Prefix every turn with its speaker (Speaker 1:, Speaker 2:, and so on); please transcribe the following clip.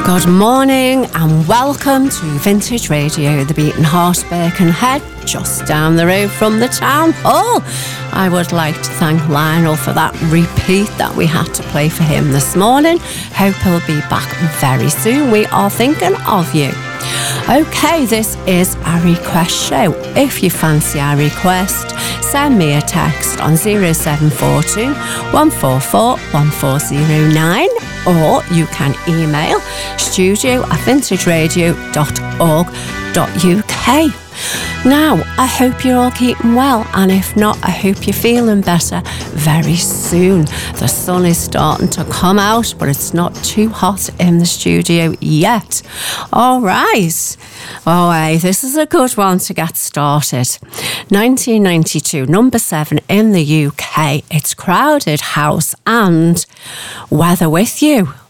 Speaker 1: Good morning and welcome to Vintage Radio, the Beaten Heart, Birkenhead, just down the road from the Town Hall. I would like to thank Lionel for that repeat that we had to play for him this morning. Hope he'll be back very soon. We are thinking of you. Okay, this is a request show. If you fancy our request, send me a text on 0742 144 1409, or you can email studio@vintageradio.org.uk. Now, I hope you're all keeping well, and if not, I hope you're feeling better very soon. The sun is starting to come out, but it's not too hot in the studio yet. All right. Oh, hey, this is a good one to get started. 1992, number 7 in the UK. It's Crowded House and Weather With You.